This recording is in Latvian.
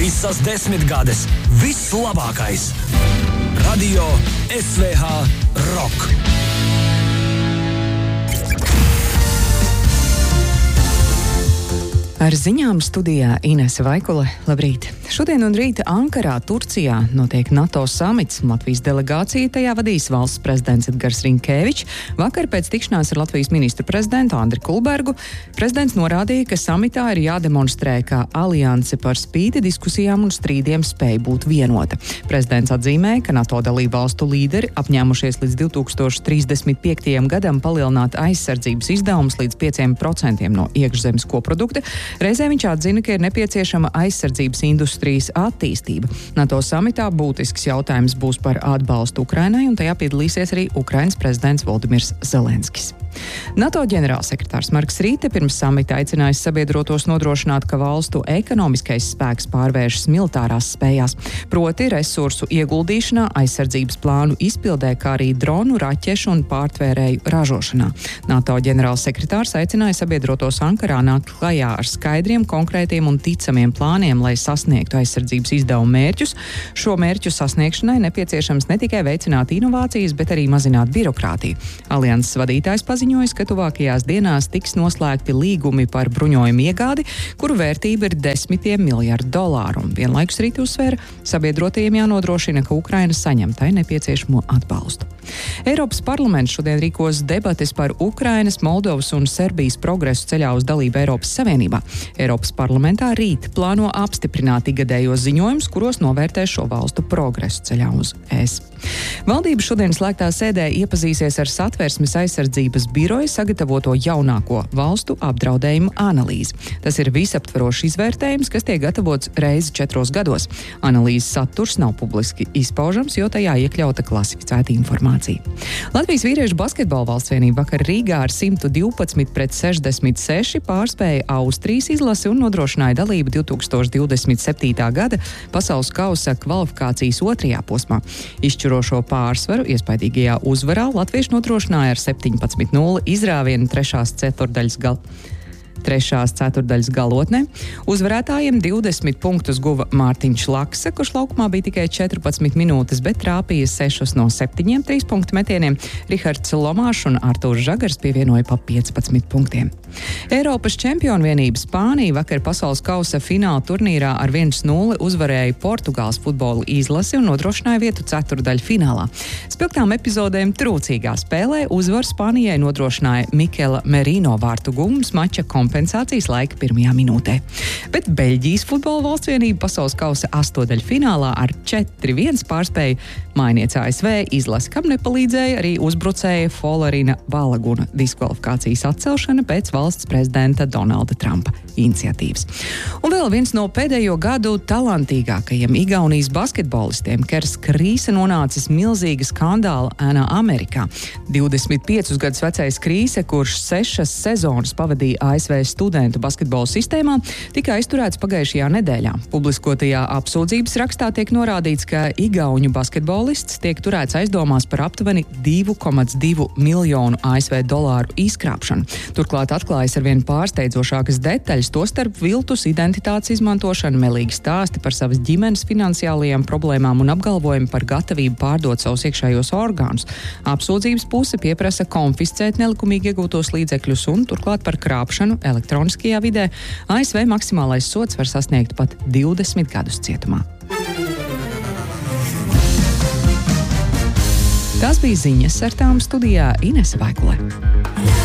Visas 10 gades vislabākais. Radio SVH Rock. Ar ziņām studijā Inese Vaikule. Labrīt! Šodien un rīt Ankarā, Turcijā, notiek NATO samits. Latvijas delegācija tajā vadīs valsts prezidents Edgars Rinkēvičs. Vakar pēc tikšanās ar Latvijas ministru prezidentu Andri Kulbergu prezidents norādīja, ka samitā ir jādemonstrē, ka alianse par spīti diskusijām un strīdiem spēj būt vienota. Prezidents atzīmēja, ka NATO dalību valstu līderi apņēmušies līdz 2035. gadam palielināt aizsardzības izdevumus līdz 5% no iekšzemes koprodukta. Reizē viņš atzina, ka ir nepieciešama aizsardzības industrijas attīstība. NATO samitā būtisks jautājums būs par atbalstu Ukrainai, un tajā piedalīsies arī Ukrainas prezidents Volodimirs Zelenskis. NATO ģenerālsekretārs Marks Rīte pirms samita aicinājis sabiedrotos nodrošināt, ka valstu ekonomiskais spēks pārvēršas militārās spējās, proti resursu ieguldīšanā, aizsardzības plānu izpildē, kā arī dronu, raķešu un pārtvērēju ražošanā. NATO ģenerālsekretārs aicināja sabiedrotos Ankarā nākt klajā ar skaidriem, konkrētiem un ticamiem plāniem, lai sasniegtu aizsardzības izdevumu mērķus. Šo mērķu sasniegšanai nepieciešams ne tikai veicināt inovācijas, bet arī mazināt birokrātiju. Alianses vadītājs paziņojis, ka tuvākajās dienās tiks noslēgti līgumi par bruņojumu iegādi, kuru vērtība ir $10 miljardu. Vienlaikus Rīt uzsvēra, sabiedrotajiem jānodrošina, ka Ukraina saņem tai nepieciešamo atbalstu. Eiropas parlaments šodien rīkos debates par Ukrainas, Moldovas un Serbijas progresu ceļā uz dalību Eiropas Savienībā. Eiropas parlamentā rīt plāno apstiprināt ikgadējos ziņojumus, kuros novērtē šo valstu progresu ceļā uz ES. Valdība šodien slēgtā sēdē iepazīsies ar Satversmes aizsardzības biroja sagatavoto jaunāko valstu apdraudējumu analīzi. Tas ir visaptverošs izvērtējums, kas tiek gatavots reizi 4 gados. Analīzes saturs nav publiski izpaužams, jo tajā iekļauta klasificēta informācija. Latvijas vīriešu basketbola valsts vienība vakar Rīgā ar 112-66 pārspēja Austrijas izlasi un nodrošināja dalību 2027. gada pasaules kausa kvalifikācijas 2. posmā. Izšķirošo pārsvaru iespaidīgajā uzvarā latvieši nodrošināja ar 17-0 izrāvienu 3. ceturdaļas galotnē. Uzvarētājiem 20 punktus guva Mārtiņš Lakse, kurš laukumā bija tikai 14 minūtes, bet trāpīja 6 no 7 3-punktu metieniem. Rihards Lomāšs un Artūrs Žagars pievienoja pa 15 punktiem. Eiropas čempionu vienība Spānija vakar pasaules kausa fināla turnīrā ar 1-0 uzvarēja Portugāles futbola izlasi un nodrošināja vietu ceturdaļu finālā. Spilgtām epizodēm trūcīgā spēlē uzvaru Spānijai nodrošināja Mikela Merino vārtu gums mača kompensācijas laika 1. minūtē. Bet Beļģijas futbola valsts vienība pasaules kausa 8. finālā ar 4-1 pārspēja mājniece ASV izlasi, kam nepalīdzēja arī uzbrucēja Folarina Balaguna diskvalifikācijas atcelšana pēc valsts prezidenta Donalda Trumpa iniciatīvas. Un vēl viens no pēdējo gadu talantīgākajiem Igaunijas basketbolistiem, Kers Krīse, nonācis milzīga skandāla ēnā Amerikā. 25 gadus vecais Krīse, kurš 6 sezonas pavadīja ASV studentu basketbola sistēmā, tika aizturēts pagājušajā nedēļā. Publiskotajā apsūdzības rakstā tiek norādīts, ka igauņu basketbolists tiek turēts aizdomās par aptuveni $2,2 miljonu ASV izkrāpšanu. Turklāt atklājas arvien pārsteidzošākas detaļas, tostarp viltus identitātes izmantošana, melīgi stāsti par savas ģimenes finansiālajām problēmām un apgalvojumi par gatavību pārdot savus iekšējos orgānus. Apsūdzības puse pieprasa konfiscēt nelikumīgi iegūtos līdzekļus un turklāt par krāpšanu elektroniskajā vidē. ASV maksimālais sods var sasniegt pat 20 gadus cietumā. Tās bija ziņas, ar tām studijā Inese Vaikule.